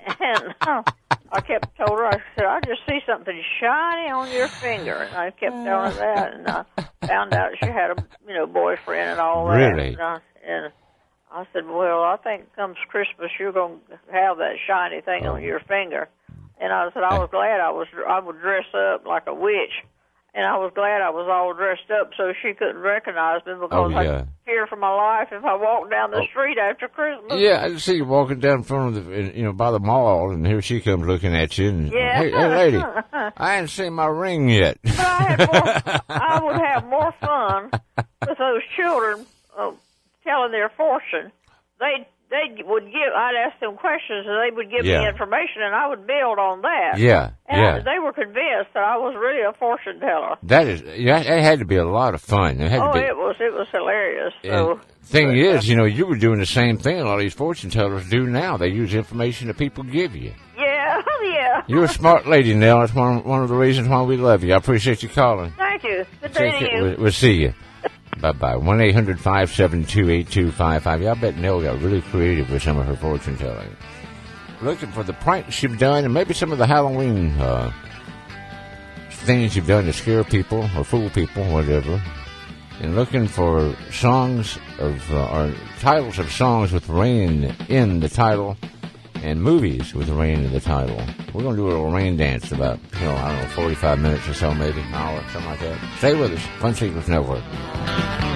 And I kept told her, I said, I just see something shiny on your finger. And I kept telling her that, and I found out she had a boyfriend and all that. Really? And I said, well, I think comes Christmas you're going to have that shiny thing on your finger. And I said, I was glad I would dress up like a witch. And I was glad I was all dressed up so she couldn't recognize me because I'd fear for my life if I walked down the street after Christmas. Yeah, I see you walking down in front of the, by the mall, and here she comes looking at you. And, hey, lady, I ain't seen my ring yet. But I would have more fun with those children telling their fortune. I'd ask them questions, and they would give me information, and I would build on that. And they were convinced that I was really a fortune teller. It had to be a lot of fun. It was hilarious. So, thing is, you were doing the same thing a lot of these fortune tellers do now. They use information that people give you. Yeah. You're a smart lady, Nell. That's one of the reasons why we love you. I appreciate you calling. Thank you. Good day to you. We'll see you. Bye-bye. 1-800-572-8255. Yeah, I bet Nell got really creative with some of her fortune telling. Looking for the pranks you've done and maybe some of the Halloween things you've done to scare people or fool people, whatever. And looking for songs or titles of songs with rain in the title and movies with rain in the title. We're going to do a little rain dance about, 45 minutes or so, maybe an hour, something like that. Stay with us. Fun Secrets Network.